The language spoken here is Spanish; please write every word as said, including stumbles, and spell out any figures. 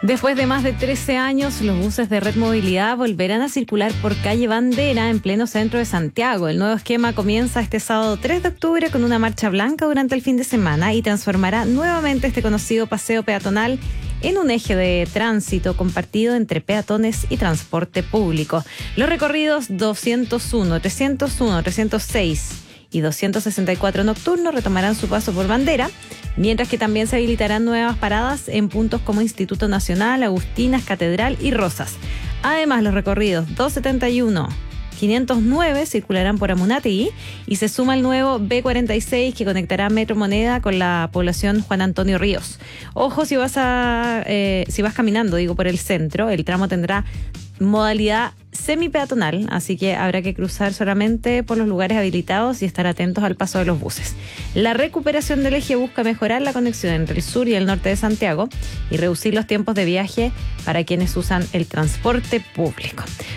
Después de más de trece años, los buses de Red Movilidad volverán a circular por calle Bandera en pleno centro de Santiago. El nuevo esquema comienza este sábado tres de octubre con una marcha blanca durante el fin de semana y transformará nuevamente este conocido paseo peatonal en un eje de tránsito compartido entre peatones y transporte público. Los recorridos doscientos uno, trescientos uno, trescientos seis y doscientos sesenta y cuatro nocturnos retomarán su paso por Bandera, mientras que también se habilitarán nuevas paradas en puntos como Instituto Nacional, Agustinas, Catedral y Rosas. Además, los recorridos doscientos setenta y uno, quinientos nueve circularán por Amunátegui y se suma el nuevo B cuarenta y seis que conectará Metro Moneda con la población Juan Antonio Ríos. Ojo, si vas a eh, si vas caminando, digo, por el centro, el tramo tendrá modalidad semipeatonal, así que habrá que cruzar solamente por los lugares habilitados y estar atentos al paso de los buses. La recuperación del eje busca mejorar la conexión entre el sur y el norte de Santiago y reducir los tiempos de viaje para quienes usan el transporte público.